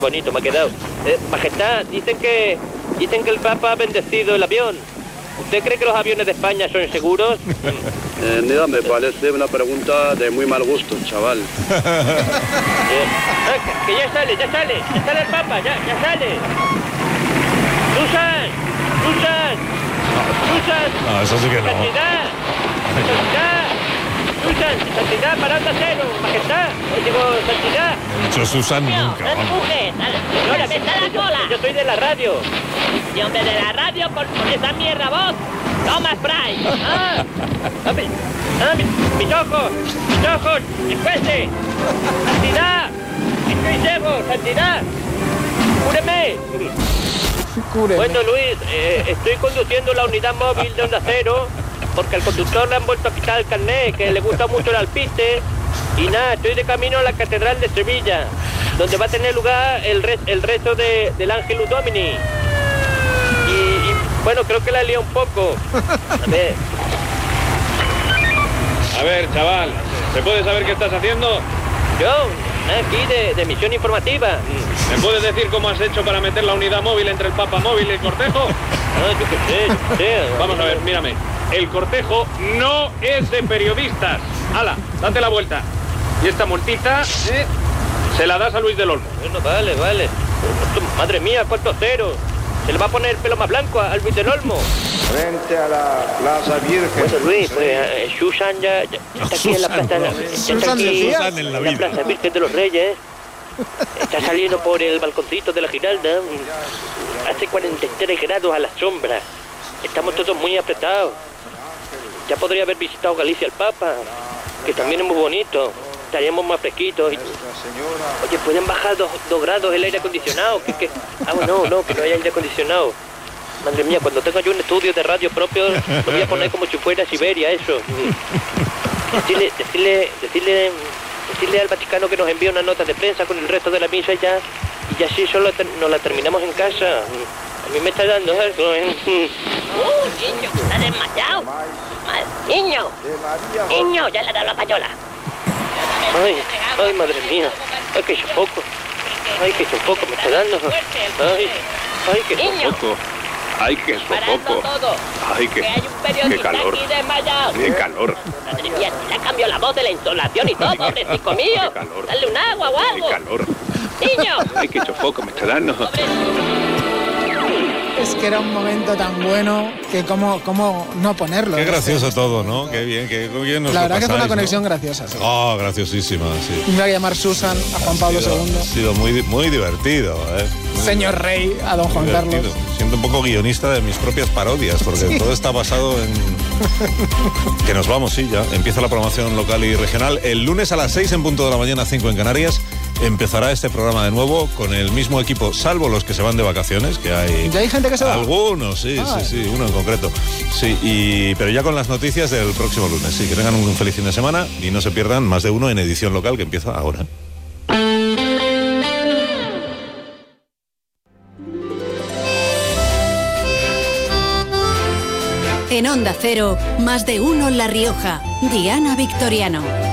Bonito me ha quedado. Majestad, dicen que el Papa ha bendecido el avión. ¿Usted cree que los aviones de España son seguros? Mira, me parece una pregunta de muy mal gusto, chaval. Que ya sale el Papa, ya sale. ¡Susan! No, eso sí que no. ¡Santidad! ¡Santidad, parando a cero! ¡Majestad! Digo, ¡Santidad! He dicho Susan nunca. No empujes, señora, me está la cola. Yo soy de la radio. Y hombre, de la radio con esa mierda voz. Toma spray. ¡Mis ojos! ¡Espese! ¡Santidad! ¡Estoy ciego! ¡Santidad! ¡Cúreme! Bueno, Luis, estoy conduciendo la unidad móvil de Onda Cero porque al conductor le han vuelto a quitar el carnet, que le gusta mucho el alpiste. Y nada, estoy de camino a la Catedral de Sevilla, donde va a tener lugar el rezo del Ángelus Domini. Y bueno, creo que la he liado un poco. A ver, chaval, ¿se puede saber qué estás haciendo? Yo, aquí de misión informativa. ¿Me puedes decir cómo has hecho para meter la unidad móvil entre el Papa Móvil y el cortejo? Yo qué sé. Vamos a ver, mírame. El cortejo no es de periodistas. ¡Hala, date la vuelta! Y esta multita, se la das a Luis del Olmo. Bueno, vale. Madre mía, cuántos ceros. Se le va a poner el pelo más blanco a Luis del Olmo. Frente a la Plaza Virgen. Bueno, Luis, pues Susan ya está aquí en la plaza. Susan en la vida. Plaza Virgen de los Reyes. Está saliendo por el balconcito de la Giralda. Hace 43 grados a la sombra. Estamos todos muy apretados. Ya podría haber visitado Galicia el Papa, que también es muy bonito. Estaríamos más fresquitos. Oye, ¿pueden bajar 2 grados el aire acondicionado? No, que no hay aire acondicionado. Madre mía, cuando tenga yo un estudio de radio propio, lo voy a poner como si fuera Siberia, eso. Decirle al Vaticano que nos envíe una nota de prensa con el resto de la misa y ya así solo nos la terminamos en casa. A mí me está dando algo, Niño, está desmayado. Niño, ya le ha dado la payola. Ay, madre mía. Ay, que sofoco. Me está dando. Ay, que sofoco. Ay, qué sofoco. Ay, Que hay un periodista calor. aquí desmayado. Qué calor. Madre mía, le ha cambiado la voz de la insolación y todo, pobrecito mío. calor. Dale un agua o algo. Qué calor. Niño. Ay, qué sofoco me está dando. Es que era un momento tan bueno que cómo no ponerlo. Qué gracioso todo, ¿no? Qué bien nos La lo verdad que fue una pasáis, conexión ¿no? graciosa. Sí. Oh, graciosísima, sí. Me iba a llamar Susan a Juan Pablo II. Ha sido muy, muy divertido, Señor Rey a don Juan divertido. Carlos. Siento un poco guionista de mis propias parodias, porque todo está basado en... Que nos vamos, sí, ya. Empieza la programación local y regional. El lunes a las 6 en punto de la mañana, 5 en Canarias, empezará este programa de nuevo con el mismo equipo, salvo los que se van de vacaciones, que hay... ¿Ya hay gente que se va? Algunos, sí, uno en concreto. Sí, pero ya con las noticias del próximo lunes. Sí, que tengan un feliz fin de semana y no se pierdan Más de Uno en edición local, que empieza ahora. En Onda Cero, Más de Uno La Rioja. Diana Victoriano.